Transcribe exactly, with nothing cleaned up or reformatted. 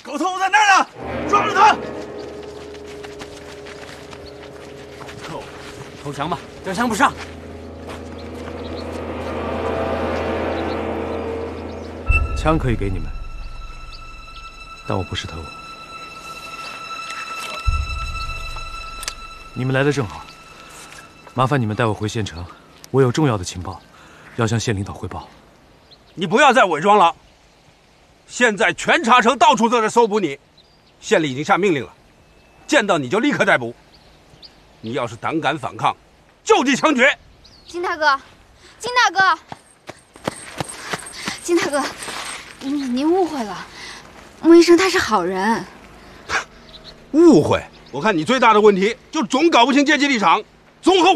狗头在那儿呢，抓住他！ 投投降吧，这枪不上。 枪可以给你们，但我不是特务。你们来的正好，麻烦你们带我回县城，我有重要的情报要向县领导汇报。 你不要再伪装了，现在全茶城到处都在搜捕你，县里已经下命令了，见到你就立刻逮捕。你要是胆敢反抗，就地枪决。 金大哥，金大哥，金大哥，您您误会了，穆医生他是好人。 误会？我看你最大的问题就总搞不清阶级立场，综合。